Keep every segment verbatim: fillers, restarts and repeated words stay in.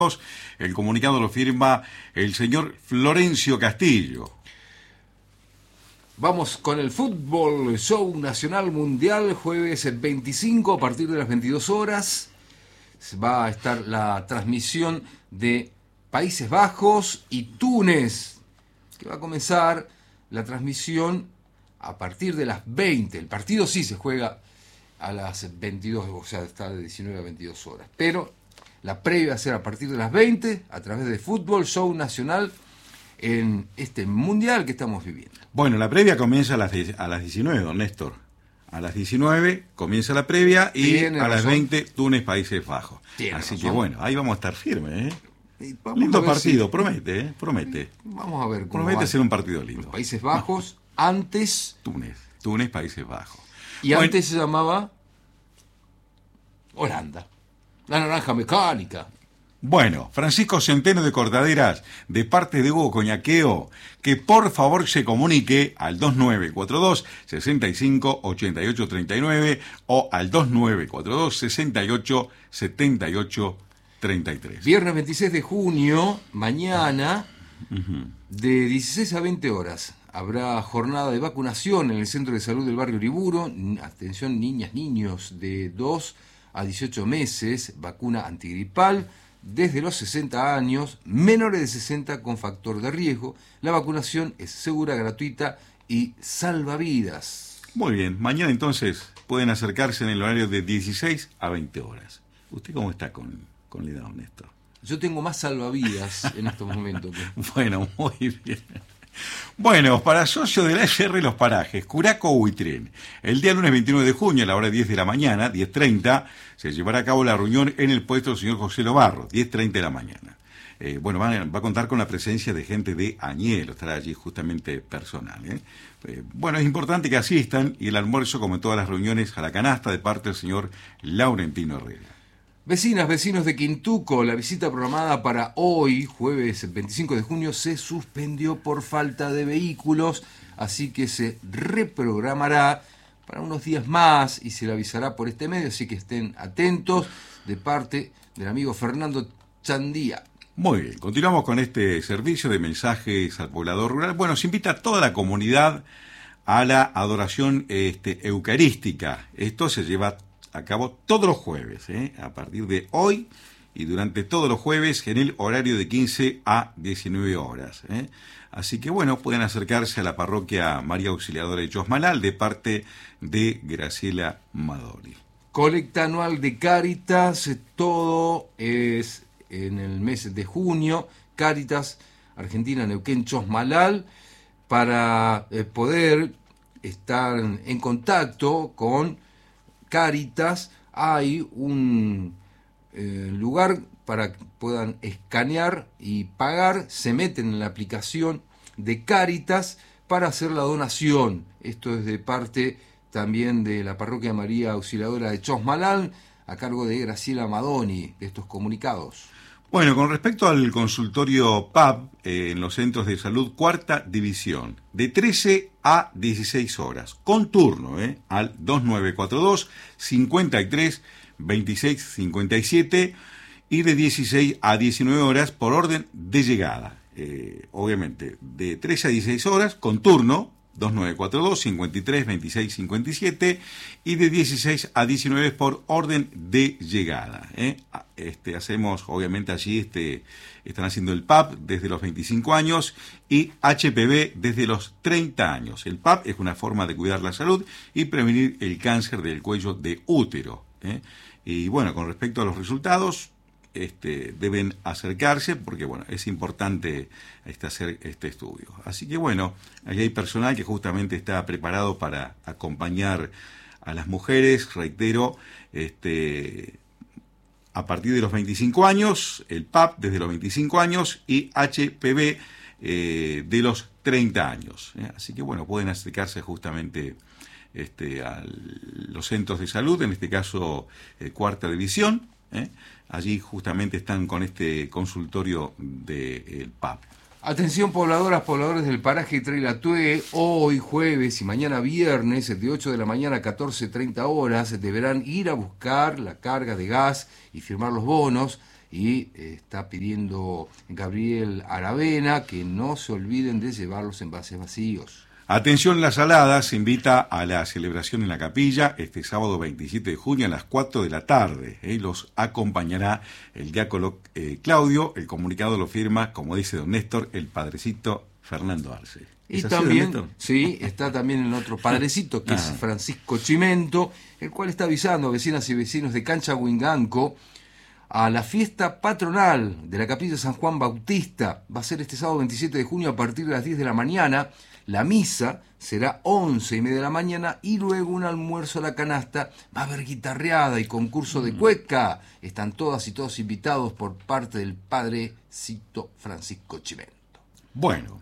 El comunicado lo firma el señor Florencio Castillo. Vamos con el fútbol, show nacional mundial, jueves veinticinco a partir de las veintidós horas. Va a estar la transmisión de Países Bajos y Túnez, que va a comenzar la transmisión a partir de las veinte. El partido sí se juega a las veintidós, o sea, está de diecinueve a veintidós horas. Pero la previa va a ser a partir de las veinte, a través de Fútbol Show Nacional, en este mundial que estamos viviendo. Bueno, la previa comienza a las, a las diecinueve, don Néstor. A las diecinueve comienza la previa y Tiene a razón. las veinte Túnez, Países Bajos. Tiene Así razón. que bueno, ahí vamos a estar firmes, ¿eh? Lindo partido, si... promete, ¿eh? Promete. Vamos a ver cómo Promete va. ser un partido lindo. Los Países Bajos, antes... Túnez, Túnez, Países Bajos. Y bueno, antes se llamaba Holanda. La naranja mecánica. Bueno, Francisco Centeno de Cortaderas, de parte de Hugo Coñaqueo, que por favor se comunique al dos nueve cuatro dos, seis cinco, ocho ocho tres nueve o al dos nueve cuatro dos, seis ocho, siete ocho tres tres. Viernes veintiséis de junio, mañana, uh-huh. de dieciséis a veinte horas, habrá jornada de vacunación en el Centro de Salud del Barrio Uriburu. Atención, niñas, niños de dos a dieciocho meses, vacuna antigripal. Desde los sesenta años, menores de sesenta con factor de riesgo. La vacunación es segura, gratuita y salvavidas. Muy bien, mañana entonces pueden acercarse en el horario de dieciséis a veinte horas. ¿Usted cómo está con, con la edad, don Néstor? Yo tengo más salvavidas en estos momentos. Que... Bueno, muy bien. Bueno, para socios de la F R Los Parajes, Curaco Huitrén, el día lunes veintinueve de junio a la hora diez de la mañana, diez treinta, se llevará a cabo la reunión en el puesto del señor José Lobarro, diez treinta de la mañana. Eh, bueno, va a, va a contar con la presencia de gente de Añelo, estará allí justamente personal. ¿eh? Eh, bueno, es importante que asistan y el almuerzo, como en todas las reuniones, a la canasta de parte del señor Laurentino Herrera. Vecinas, vecinos de Quintuco, la visita programada para hoy, jueves veinticinco de junio, se suspendió por falta de vehículos, así que se reprogramará para unos días más y se le avisará por este medio, así que estén atentos de parte del amigo Fernando Chandía. Muy bien, continuamos con este servicio de mensajes al poblador rural. Bueno, se invita a toda la comunidad a la adoración este, eucarística. Esto se lleva a cabo todos los jueves, ¿eh? a partir de hoy y durante todos los jueves en el horario de quince a diecinueve horas. ¿eh? Así que bueno, pueden acercarse a la parroquia María Auxiliadora de Chosmalal de parte de Graciela Madori. Colecta anual de Cáritas, todo es en el mes de junio. Cáritas Argentina Neuquén Chosmalal, para eh, poder estar en contacto con Cáritas, hay un eh, lugar para que puedan escanear y pagar. Se meten en la aplicación de Cáritas para hacer la donación. Esto es de parte también de la parroquia María Auxiliadora de Chosmalal, a cargo de Graciela Madoni, de estos comunicados. Bueno, con respecto al consultorio P A B eh, en los centros de salud, cuarta división, de trece a dieciséis horas, con turno eh, al dos nueve cuatro dos, cincuenta y tres, veintiséis cincuenta y siete y de dieciséis a diecinueve horas por orden de llegada. Eh, obviamente, de trece a dieciséis horas, con turno, dos nueve cuatro dos, cincuenta y tres, veintiséis cincuenta y siete y de dieciséis a diecinueve por orden de llegada. ¿eh? Este, hacemos, obviamente, allí este, están haciendo el P A P desde los veinticinco años y H P V desde los treinta años. El P A P es una forma de cuidar la salud y prevenir el cáncer del cuello de útero. ¿eh? Y bueno, con respecto a los resultados, Este, deben acercarse porque bueno, es importante este, hacer este estudio. Así que bueno, allí hay personal que justamente está preparado para acompañar a las mujeres, reitero, este, a partir de los veinticinco años, el P A P desde los veinticinco años y H P V eh, de los treinta años. ¿eh? Así que bueno, pueden acercarse justamente este, a los centros de salud, en este caso eh, cuarta división. ¿eh? Allí justamente están con este consultorio del P A P. Atención pobladoras, pobladores del paraje Treilatue, hoy jueves y mañana viernes, de ocho de la mañana a catorce treinta horas, deberán ir a buscar la carga de gas y firmar los bonos y eh, está pidiendo Gabriel Aravena que no se olviden de llevar los envases vacíos. Atención La Salada se invita a la celebración en la capilla este sábado veintisiete de junio a las cuatro de la tarde. ¿eh? Los acompañará el diácono eh, Claudio, el comunicado lo firma, como dice don Néstor, el padrecito Fernando Arce. Y también, sí, está también el otro padrecito, que ah. es Francisco Chimento, el cual está avisando a vecinas y vecinos de Cancha Huinganco a la fiesta patronal de la capilla San Juan Bautista. Va a ser este sábado veintisiete de junio a partir de las diez de la mañana. La misa será once y media de la mañana y luego un almuerzo a la canasta. Va a haber guitarreada y concurso de cueca. Están todas y todos invitados por parte del padrecito Francisco Chimento. Bueno,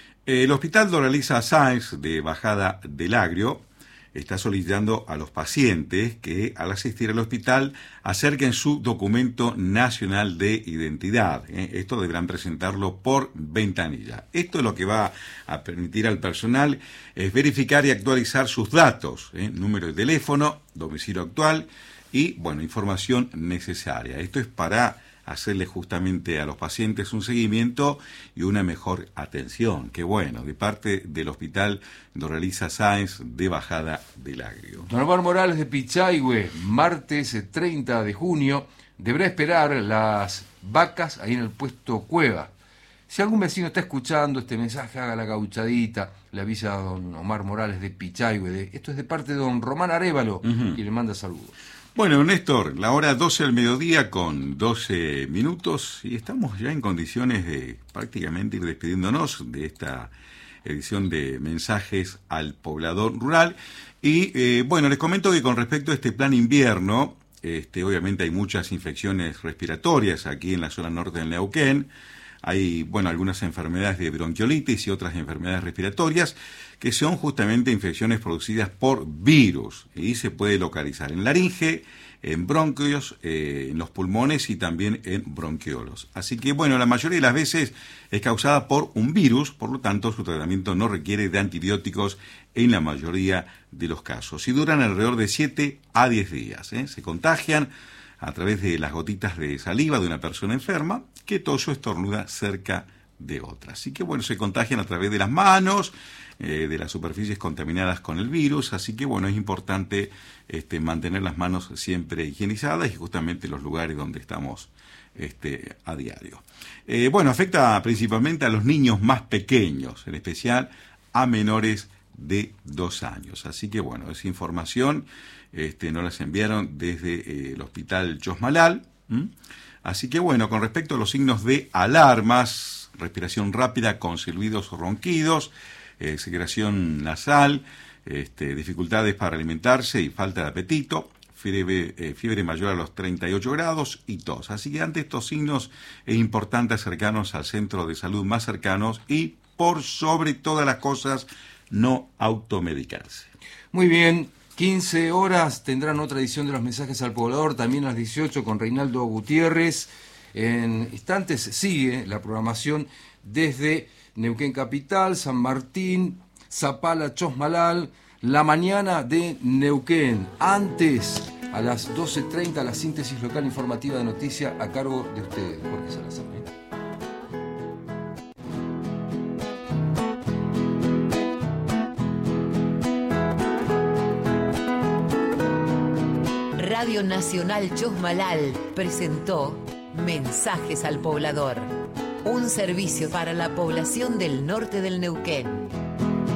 el Hospital Doraliza Sáenz de Bajada del Agrio está solicitando a los pacientes que al asistir al hospital acerquen su documento nacional de identidad. ¿eh? Esto deberán presentarlo por ventanilla. Esto es lo que va a permitir al personal es verificar y actualizar sus datos, ¿eh? número de teléfono, domicilio actual y, bueno, información necesaria. Esto es para hacerle justamente a los pacientes un seguimiento y una mejor atención. Qué bueno, de parte del Hospital Doraliza Sáenz de Bajada del Agrio. Don Omar Morales de Pichahue, martes treinta de junio, deberá esperar las vacas ahí en el puesto Cueva. Si algún vecino está escuchando este mensaje, haga la gauchadita, le avisa a don Omar Morales de Pichahue. De, esto es de parte de don Román Arévalo, uh-huh. y le manda saludos. Bueno, Néstor, la hora doce del mediodía con doce minutos y estamos ya en condiciones de prácticamente ir despidiéndonos de esta edición de Mensajes al Poblador Rural. Y eh, bueno, les comento que con respecto a este plan invierno, este, obviamente hay muchas infecciones respiratorias aquí en la zona norte del Neuquén. Hay, bueno, algunas enfermedades de bronquiolitis y otras enfermedades respiratorias que son justamente infecciones producidas por virus y se puede localizar en laringe, en bronquios, eh, en los pulmones y también en bronquiolos. Así que, bueno, la mayoría de las veces es causada por un virus, por lo tanto su tratamiento no requiere de antibióticos en la mayoría de los casos y duran alrededor de siete a diez días. ¿eh? Se contagian a través de las gotitas de saliva de una persona enferma que tose o estornuda cerca de otra. Así que, bueno, se contagian a través de las manos, eh, de las superficies contaminadas con el virus, así que, bueno, es importante este, mantener las manos siempre higienizadas y justamente los lugares donde estamos este, a diario. Eh, bueno, afecta principalmente a los niños más pequeños, en especial a menores de dos años. Así que, bueno, esa información este, nos las enviaron desde eh, el Hospital Chosmalal. ¿Mm? Así que, bueno, con respecto a los signos de alarmas, respiración rápida con silbidos o ronquidos, eh, secreción nasal, este, dificultades para alimentarse y falta de apetito, fiebre, eh, fiebre mayor a los treinta y ocho grados y tos. Así que ante estos signos es importante acercarnos al centro de salud más cercanos y, por sobre todas las cosas, no automedicarse. Muy bien. quince horas tendrán otra edición de los Mensajes al Poblador, también a las dieciocho con Reinaldo Gutiérrez. En instantes sigue la programación desde Neuquén Capital, San Martín, Zapala, Chosmalal, la mañana de Neuquén. Antes, a las doce treinta, la síntesis local informativa de noticia a cargo de ustedes, Jorge Salazar. ¿eh? Radio Nacional Chosmalal presentó Mensajes al Poblador, un servicio para la población del norte del Neuquén.